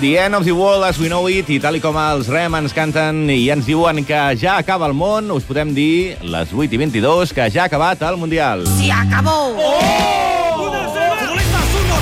The End of the World as we know it, i tal com els Rem ens canten i ens diuen que ja acaba el món, us podem dir, les 8:22, que ja ha acabat el Mundial. ¡Se acabó! Oh!